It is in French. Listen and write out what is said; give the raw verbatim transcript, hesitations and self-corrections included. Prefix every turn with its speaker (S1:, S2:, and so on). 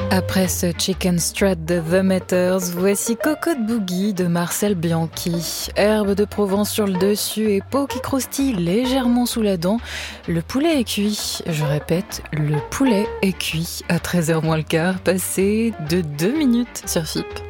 S1: Après ce Chicken Strut de The Matters, voici Cocotte Boogie de Marcel Bianchi. Herbe de Provence sur le dessus et peau qui croustille légèrement sous la dent. Le poulet est cuit. Je répète, le poulet est cuit à treize heures moins le quart, passé de deux minutes sur F I P.